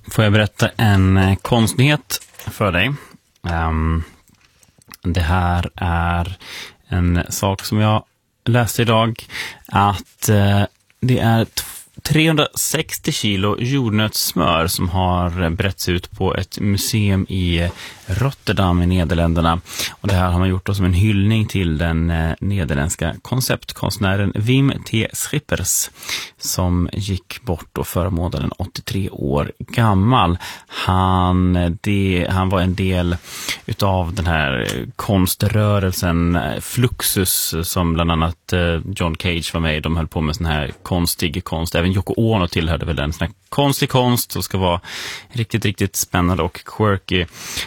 Får jag berätta en konstighet för dig? Det här är en sak som jag läste idag, att det är 360 kilo jordnötssmör som har berättats ut på ett museum i Rotterdam i Nederländerna. Och det här har man gjort då som en hyllning till den nederländska konceptkonstnären Wim T. Schippers som gick bort då förra månaden, 83 år gammal. Han var en del utav den här konströrelsen Fluxus som bland annat John Cage var med i. De höll på med sån här konstig konst. Även Yoko Ono tillhörde väl en sån här konstig konst som ska vara riktigt, riktigt spännande och quirky.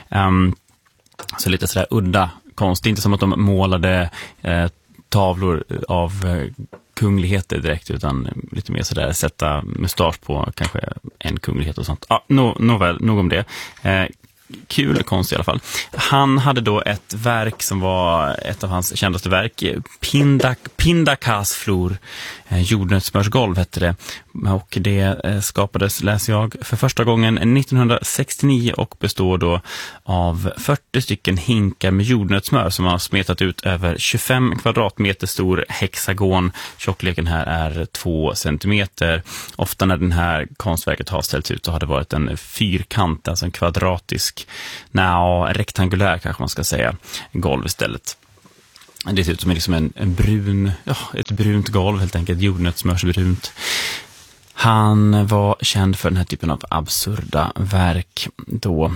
Så lite sådär udda konst. Det är inte som att de målade tavlor av kungligheter direkt, utan lite mer sådär sätta mustasch på kanske en kunglighet och sånt. Nåväl, nog om det. Kul konst i alla fall. Han hade då ett verk som var ett av hans kändaste verk, Pindakaasvloer, jordnötssmörsgolv hette det. Och det skapades, läser jag, för första gången 1969 och består då av 40 stycken hinkar med jordnötssmör som har smetat ut över 25 kvadratmeter stor hexagon. Tjockleken här är 2 centimeter. Ofta när den här konstverket har ställts ut så har det varit en fyrkant, alltså en kvadratisk, rektangulär kanske man ska säga, golv istället. Det ser ut som liksom en brun, ett brunt golv helt enkelt, jordnötssmörsbrunt. Han var känd för den här typen av absurda verk då.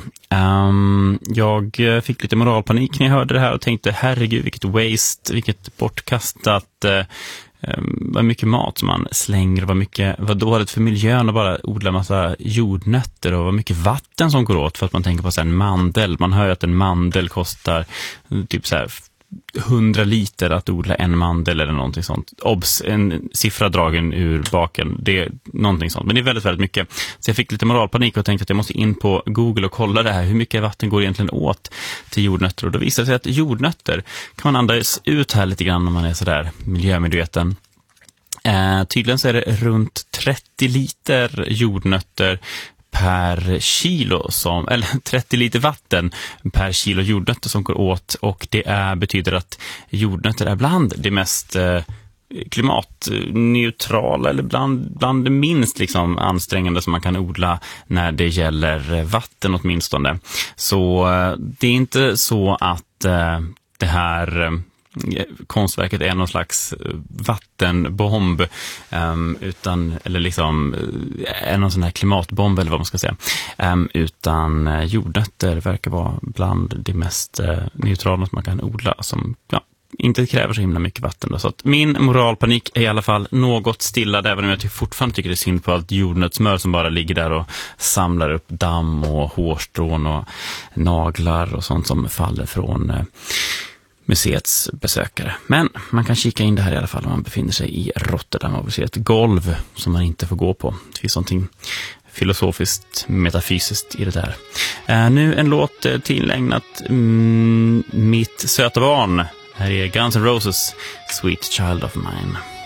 Jag fick lite moralpanik när jag hörde det här och tänkte, herregud, vilket waste, vilket bortkastat, vad mycket mat som man slänger, vad dåligt för miljön att bara odla massa jordnötter, och vad mycket vatten som går åt för att man tänker på så här en mandel. Man hör ju att en mandel kostar typ så här 100 liter att odla en mandel eller någonting sånt. Obs, en siffra dragen ur baken, det är någonting sånt. Men det är väldigt, väldigt mycket. Så jag fick lite moralpanik och tänkte att jag måste in på Google och kolla det här. Hur mycket vatten går egentligen åt till jordnötter? Och då visade det sig att jordnötter kan man andas ut här lite grann om man är sådär miljömedveten. Tydligen så är det runt 30 liter jordnötter per kilo eller 30 liter vatten per kilo jordnötter som går åt, och det betyder att jordnötter är bland det mest klimatneutrala eller bland det minst liksom ansträngande som man kan odla när det gäller vatten åtminstone. Så det är inte så att det här konstverket är någon slags vattenbomb eller liksom är någon sån här klimatbomb eller vad man ska säga, utan jordnötter verkar vara bland det mest neutrala som man kan odla, som inte kräver så himla mycket vatten då. Så att min moralpanik är i alla fall något stillad, även om jag fortfarande tycker det är synd på allt jordnötssmör som bara ligger där och samlar upp damm och hårstrån och naglar och sånt som faller från museets besökare. Men man kan kika in det här i alla fall om man befinner sig i Rotterdam och se ett golv som man inte får gå på. Det finns någonting filosofiskt, metafysiskt i det där. Nu en låt tillägnat mitt söta barn. Här är Guns N' Roses, Sweet Child of Mine.